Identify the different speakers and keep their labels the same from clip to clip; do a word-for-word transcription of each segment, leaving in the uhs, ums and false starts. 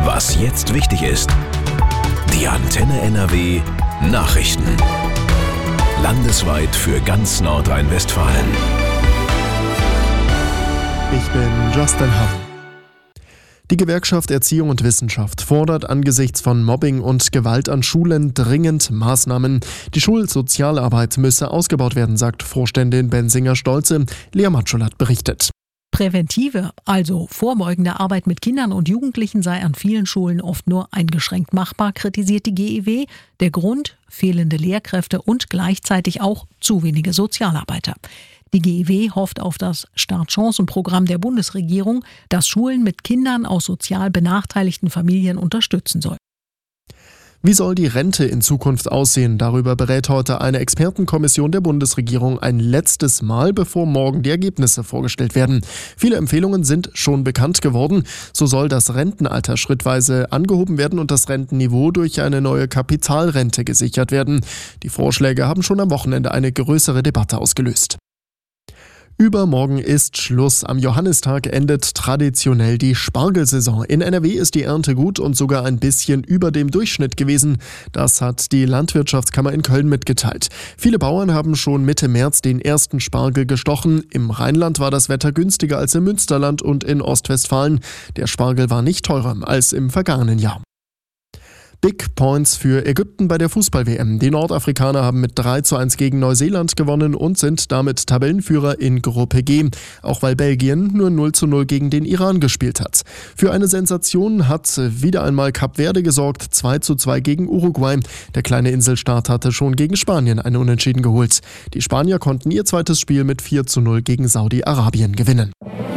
Speaker 1: Was jetzt wichtig ist. Die Antenne N R W Nachrichten. Landesweit für ganz Nordrhein-Westfalen.
Speaker 2: Ich bin Justin Hamm. Die Gewerkschaft Erziehung und Wissenschaft fordert angesichts von Mobbing und Gewalt an Schulen dringend Maßnahmen. Die Schulsozialarbeit müsse ausgebaut werden, sagt Vorständin Bensinger-Stolze. Lea Matschulat berichtet.
Speaker 3: Präventive, also vorbeugende Arbeit mit Kindern und Jugendlichen sei an vielen Schulen oft nur eingeschränkt machbar, kritisiert die G E W. Der Grund: fehlende Lehrkräfte und gleichzeitig auch zu wenige Sozialarbeiter. Die G E W hofft auf das Startchancenprogramm der Bundesregierung, das Schulen mit Kindern aus sozial benachteiligten Familien unterstützen soll.
Speaker 2: Wie soll die Rente in Zukunft aussehen? Darüber berät heute eine Expertenkommission der Bundesregierung ein letztes Mal, bevor morgen die Ergebnisse vorgestellt werden. Viele Empfehlungen sind schon bekannt geworden. So soll das Rentenalter schrittweise angehoben werden und das Rentenniveau durch eine neue Kapitalrente gesichert werden. Die Vorschläge haben schon am Wochenende eine größere Debatte ausgelöst. Übermorgen ist Schluss. Am Johannistag endet traditionell die Spargelsaison. In N R W ist die Ernte gut und sogar ein bisschen über dem Durchschnitt gewesen. Das hat die Landwirtschaftskammer in Köln mitgeteilt. Viele Bauern haben schon Mitte März den ersten Spargel gestochen. Im Rheinland war das Wetter günstiger als im Münsterland und in Ostwestfalen. Der Spargel war nicht teurer als im vergangenen Jahr. Big Points für Ägypten bei der Fußball-W M. Die Nordafrikaner haben mit drei zu eins gegen Neuseeland gewonnen und sind damit Tabellenführer in Gruppe G, auch weil Belgien nur null zu null gegen den Iran gespielt hat. Für eine Sensation hat wieder einmal Kap Verde gesorgt, zwei zu zwei gegen Uruguay. Der kleine Inselstaat hatte schon gegen Spanien einen Unentschieden geholt. Die Spanier konnten ihr zweites Spiel mit vier zu null gegen Saudi-Arabien gewinnen.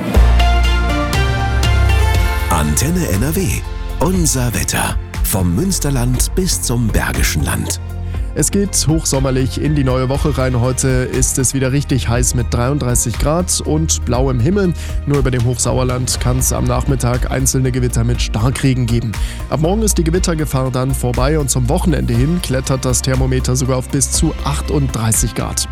Speaker 1: Antenne N R W. Unser Wetter. Vom Münsterland bis zum Bergischen Land.
Speaker 2: Es geht hochsommerlich in die neue Woche rein. Heute ist es wieder richtig heiß mit dreiunddreißig Grad und blauem Himmel. Nur über dem Hochsauerland kann es am Nachmittag einzelne Gewitter mit Starkregen geben. Ab morgen ist die Gewittergefahr dann vorbei und zum Wochenende hin klettert das Thermometer sogar auf bis zu achtunddreißig Grad.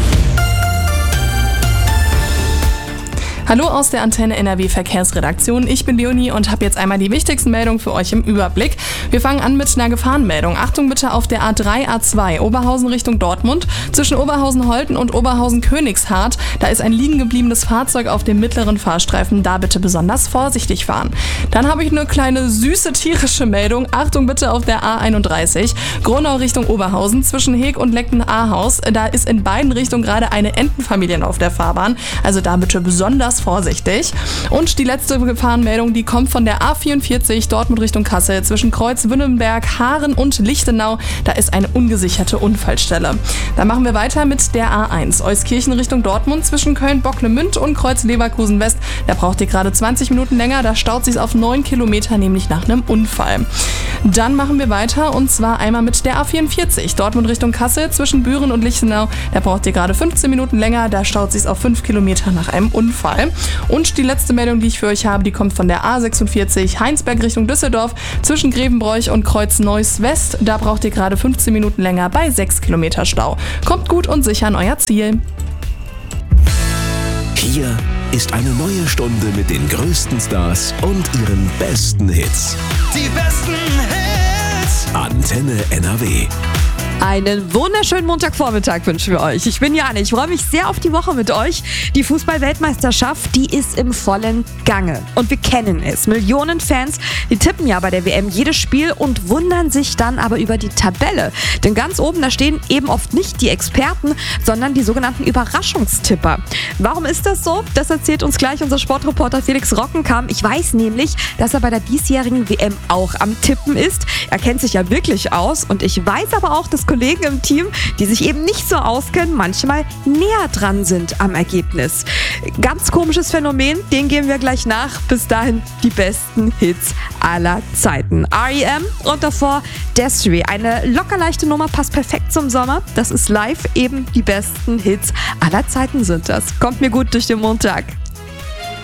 Speaker 4: Hallo aus der Antenne N R W Verkehrsredaktion. Ich bin Leonie und habe jetzt einmal die wichtigsten Meldungen für euch im Überblick. Wir fangen an mit einer Gefahrenmeldung. Achtung bitte auf der A drei A zwei Oberhausen Richtung Dortmund. Zwischen Oberhausen-Holten und Oberhausen-Königshardt. Da ist ein liegen gebliebenes Fahrzeug auf dem mittleren Fahrstreifen. Da bitte besonders vorsichtig fahren. Dann habe ich eine kleine süße tierische Meldung. Achtung bitte auf der A einunddreißig. Gronau Richtung Oberhausen. Zwischen Heeg und Leckten-Ahaus. Da ist in beiden Richtungen gerade eine Entenfamilie auf der Fahrbahn. Also da bitte besonders vorsichtig. Und die letzte Gefahrenmeldung, die kommt von der A vierundvierzig Dortmund Richtung Kassel zwischen Kreuz-Wünnenberg, Haaren und Lichtenau. Da ist eine ungesicherte Unfallstelle. Dann machen wir weiter mit der A eins Euskirchen Richtung Dortmund zwischen Köln-Bocklemünd und Kreuz-Leverkusen-West. Da braucht ihr gerade zwanzig Minuten länger. Da staut sich auf neun Kilometer, nämlich nach einem Unfall. Dann machen wir weiter und zwar einmal mit der A vierundvierzig Dortmund Richtung Kassel zwischen Büren und Lichtenau. Da braucht ihr gerade fünfzehn Minuten länger. Da staut sich auf fünf Kilometer nach einem Unfall. Und die letzte Meldung, die ich für euch habe, die kommt von der A sechsundvierzig Heinsberg Richtung Düsseldorf zwischen Grevenbroich und Kreuz-Neuss West. Da braucht ihr gerade fünfzehn Minuten länger bei sechs Kilometer Stau. Kommt gut und sicher an euer Ziel.
Speaker 1: Hier ist eine neue Stunde mit den größten Stars und ihren besten Hits.
Speaker 5: Die besten Hits.
Speaker 1: Antenne N R W.
Speaker 6: Einen wunderschönen Montagvormittag wünschen wir euch. Ich bin Jane, ich freue mich sehr auf die Woche mit euch. Die Fußball-Weltmeisterschaft, die ist im vollen Gange. Und wir kennen es. Millionen Fans, die tippen ja bei der W M jedes Spiel und wundern sich dann aber über die Tabelle. Denn ganz oben, da stehen eben oft nicht die Experten, sondern die sogenannten Überraschungstipper. Warum ist das so? Das erzählt uns gleich unser Sportreporter Felix Rockenkamp. Ich weiß nämlich, dass er bei der diesjährigen W M auch am Tippen ist. Er kennt sich ja wirklich aus und ich weiß aber auch, dass Kollegen im Team, die sich eben nicht so auskennen, manchmal näher dran sind am Ergebnis. Ganz komisches Phänomen, den gehen wir gleich nach. Bis dahin die besten Hits aller Zeiten. R E M und davor Desiree. Eine locker leichte Nummer, passt perfekt zum Sommer. Das ist live, eben die besten Hits aller Zeiten sind das. Kommt mir gut durch den Montag.